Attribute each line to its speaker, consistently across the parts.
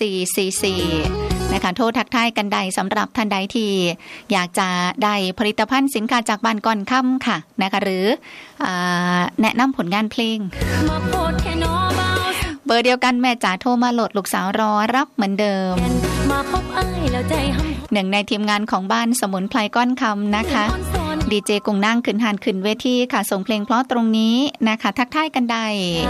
Speaker 1: 7444นะคะโทรทักทายกันใดสำหรับท่านใดที่อยากจะได้ผลิตภัณฑ์สินค้าจากบ้านก่อนค่ำค่ะนะคะหรือแนะนำผลงานเพลงเบอร์เดียวกันแม่จ๋าโทรมาโหลดลูกสาวรอรับเหมือนเดิมหนึ่งในทีมงานของบ้านสมุนไพรก้อนคำนะคะดีเจกุ้งนั่งขึ้นหานขึ้นเวทีค่ะส่งเพลงเพราะตรงนี้นะคะทักทายกันได้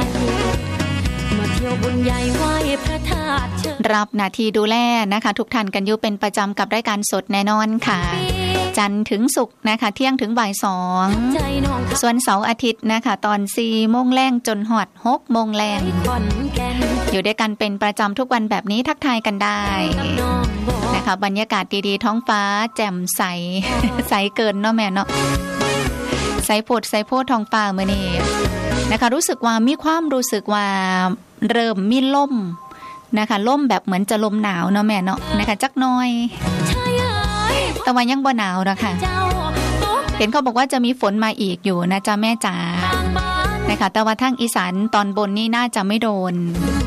Speaker 1: รับหน้าที่ดูแลนะคะทุกท่านกันอยู่เป็นประจำกับรายการสดแน่นอนค่ะจันทร์ถึงศุกร์นะคะเที่ยงถึงบ่าย2ส่วนเสาร์อาทิตย์นะคะตอน 4 โมงแรงจนหอด 6 โมงแรงอยู่ด้วยกันเป็นประจำทุกวันแบบนี้ทักทายกันได้นะคะบรรยากาศดีๆท้องฟ้าแจ่มใส ใสเกินเนาะแม่เนาะใสโพดท้องฟ้ามื้อนี้นะคะรู้สึกว่ามีความรู้สึกว่าเริ่มมีลมนะคะลมแบบเหมือนจะลมหนาวเนาะแม่เนาะนะคะจักหน่อยแต่ว่ายังบ่หนาวนะคะเห็นเขาบอกว่าจะมีฝนมาอีกอยู่นะจ๊ะแม่จ๋านะคะแต่ว่าทางอีสานตอนบนนี่น่าจะไม่โดน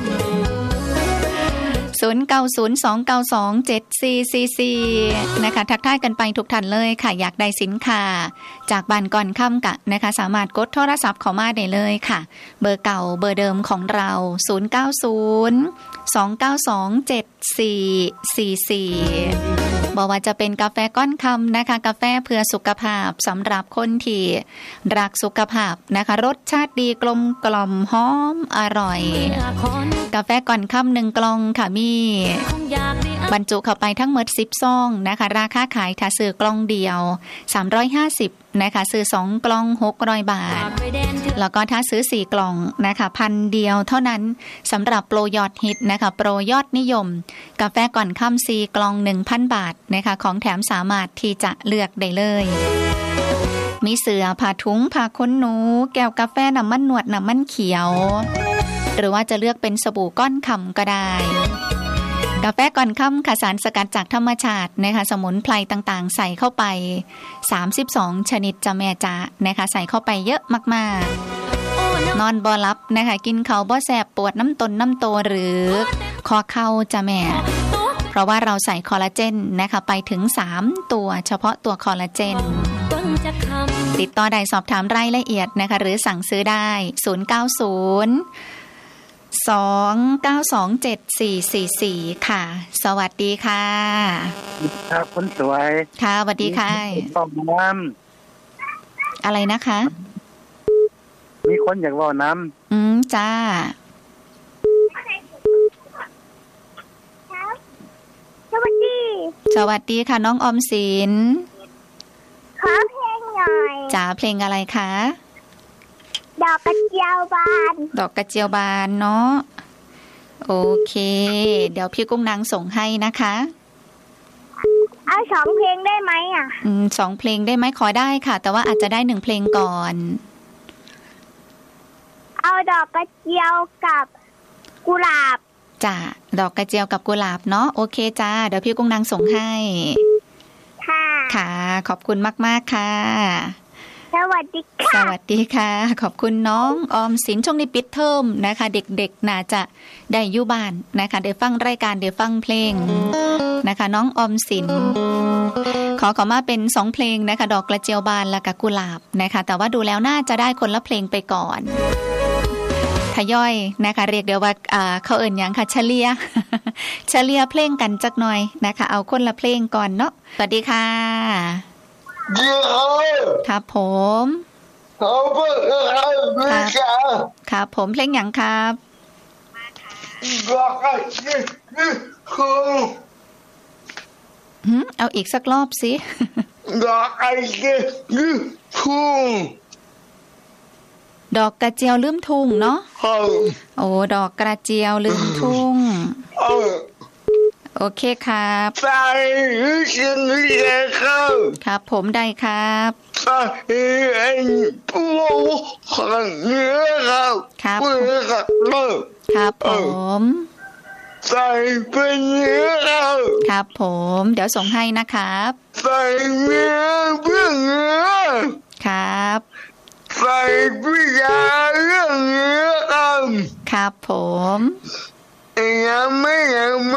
Speaker 1: 0902927444นะคะทักทายกันไปทุกท่านเลยค่ะอยากได้สินค้าจากบ้านก่อนค่ำกะนะคะสามารถกดโทรศัพท์เข้ามาได้เลยค่ะเบอร์เก่าเบอร์เดิมของเรา0902927444บอกว่าจะเป็นกาแฟก้อนคำนะคะกาแฟเพื่อสุขภาพสำหรับคนที่รักสุขภาพนะคะรสชาติดีกลมกล่อมหอมอร่อยกาแฟก่อนค่ำ1 กล่องค่ะมีบรรจุเข้าไปทั้งหมด10 ซองนะคะราคาขายถ้าซื้อกล่องเดียว350นะคะซื้อ2 กล่อง600 บาทแล้วก็ถ้าซื้อ4 กล่องนะคะ1,000 เดียวเท่านั้นสำหรับโปรยอดฮิตนะคะโปรยอดนิยมกาแฟก่อนค่ำ4 กล่อง 1,000 บาทนะคะของแถมสามารถที่จะเลือกได้เลยมีเสื้อผ้าถุงผ้าขนหนูแก้วกาแฟน้ำมันหนวดน้ำมันเขียวหรือว่าจะเลือกเป็นสบู่ก้อนคำก็ได้กาแฟก่อนค่ำค่ะสารสกัดจากธรรมชาตินะคะสมุนไพรต่างๆใส่เข้าไป32ชนิดจะแม่จ๋านะคะใส่เข้าไปเยอะมากๆนอนบ่หลับนะคะกินข้าวบ่แสบปวดน้ำตนน้ำโตหรือคอเข่าจะแม่เพราะว่าเราใส่คอลลาเจนนะคะไปถึง3 ตัวเฉพาะตัวคอลลาเจนติดต่อได้สอบถามรายละเอียดนะคะหรือสั่งซื้อได้090292744ค่ะสวัสดีค่ะ
Speaker 2: ครับคนสวย
Speaker 1: ค่ะสวัสดีค่ะ
Speaker 2: ต้องน้ำ
Speaker 1: อะไรนะคะ
Speaker 2: มีคนอยากว่าน้
Speaker 1: ำจ้าสวัสดีค่ะน้องออมสิน
Speaker 3: ขอเพลงหน่อย
Speaker 1: จ๋าเพลงอะไรคะ
Speaker 3: ดอกกระเจียวบาน
Speaker 1: ดอกกระเจียวบานเนาะโอเคเดี๋ยวพี่กุ้งนางส่งให้นะคะ
Speaker 3: เอา2 เพลงได้ไหมอ่ะ
Speaker 1: 2 เพลงได้ไหมขอได้ค่ะแต่ว่าอาจจะได้1 เพลงก่อน
Speaker 3: เอาดอกกระเจียวกับกุหลาบ
Speaker 1: จ้ะดอกกระเจียวกับกุหลาบเนาะโอเคจ้าเดี๋ยวพี่กุ้งนางส่งให้
Speaker 3: ค่ะ
Speaker 1: ค่ะขอบคุณมากๆค่ะ
Speaker 3: สวัสดีค่ะ
Speaker 1: สวัสดีค่ะขอบคุณน้องออมสินช่วงนี้ปิดเทอมนะคะเด็กๆน่าจะได้อยู่บ้านนะคะได้ฟังรายการได้ฟังเพลงนะคะน้องออมสินขอมาเป็น2 เพลงนะคะดอกกระเจียวบานและกับกุหลาบนะคะแต่ว่าดูแล้วน่าจะได้คนละเพลงไปก่อนทยอยนะคะเรียกเดี๋ยวว่าเขาเอิ้นหยังค่ะเฉลี่ยเพลงกันจักหน่อยนะคะเอาคนละเพลงก่อนเนาะสวัสดีค่ะครับผมครับผมเพลงหยังครับเอาอีกสักรอบสิดอกกระเจียวลืมทุ่งเนาะโอ้ดอกกระเจียวลืมทุ่งโอเคครับไปชิมเลยครับครับผมได้ครับไปปูขันเนื้อครับครับครับผมใส่เป็นเนื้อครับครับผมเดี๋ยวส่งให้นะครับใส่เนื้อเพื่อเนื้อครับใส่พิจารเรื่องเนื้อครับครับผมยังไม่